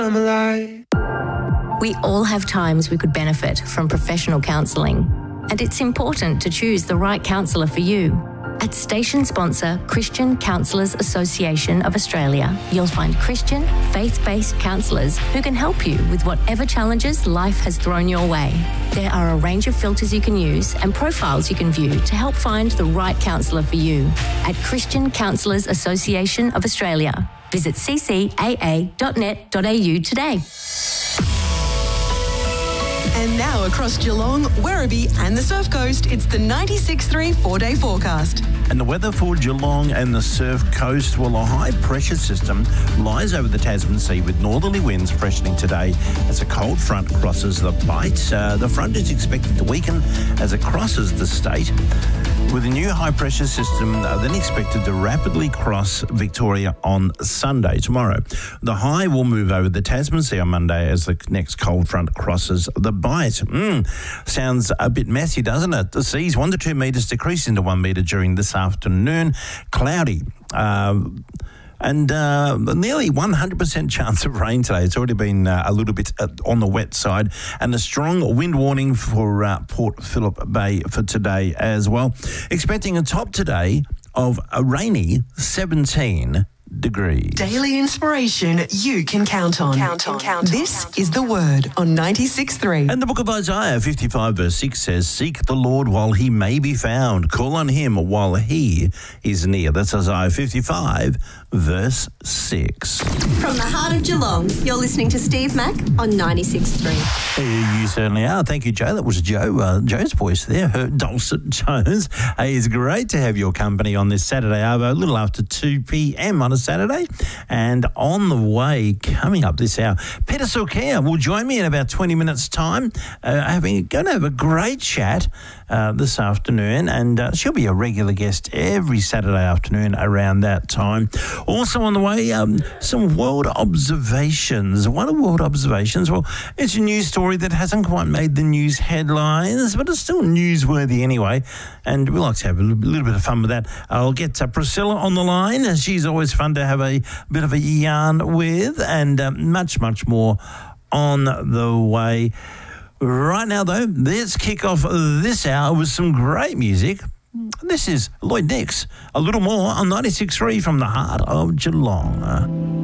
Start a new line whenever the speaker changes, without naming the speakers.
I'm alive.
We all have times we could benefit from professional counselling, and it's important to choose the right counsellor for you. At station sponsor Christian Counsellors Association of Australia, you'll find Christian, faith-based counsellors who can help you with whatever challenges life has thrown your way. There are a range of filters you can use and profiles you can view to help find the right counsellor for you. At Christian Counsellors Association of Australia, visit ccaa.net.au today.
And now across Geelong, Werribee and the Surf Coast, it's the 96.3 4-day forecast.
And the weather for Geelong and the Surf Coast, well, a high-pressure system lies over the Tasman Sea with northerly winds freshening today as a cold front crosses the Bight. The front is expected to weaken as it crosses the state, with a new high-pressure system then expected to rapidly cross Victoria on Sunday, tomorrow. The high will move over the Tasman Sea on Monday as the next cold front crosses the Bight. Sounds a bit messy, doesn't it? The seas 1 to 2 metres decreasing to 1 metre during this afternoon. Cloudy. And nearly 100% chance of rain today. It's already been a little bit on the wet side. And a strong wind warning for Port Phillip Bay for today as well. Expecting a top today of a rainy 17 degrees.
Daily inspiration you can count on. This is the Word on 96.3.
And the book of Isaiah 55 verse 6 says, "Seek the Lord while he may be found. Call on him while he is near." That's Isaiah 55 verse 6.
From the heart of Geelong, you're listening to Steve Mack on 96.3.
You certainly are. Thank you, Joe. That was Joe's voice there, her dulcet tones. Hey, it's great to have your company on this Saturday, a little after 2 p.m. on a Saturday. And on the way, coming up this hour, Peter Sulkia will join me in about 20 minutes' time. Going to have a great chat this afternoon, and she'll be a regular guest every Saturday afternoon around that time. Also on the way, some world observations. What are world observations? Well, it's a news story that hasn't quite made the news headlines, but it's still newsworthy anyway, and we like to have a little bit of fun with that. I'll get Priscilla on the line. She's always fun to have a bit of a yarn with, and much, much more on the way. Right now, though, let's kick off this hour with some great music. This is Lloyd Nix. A little more on 96.3 from the heart of Geelong.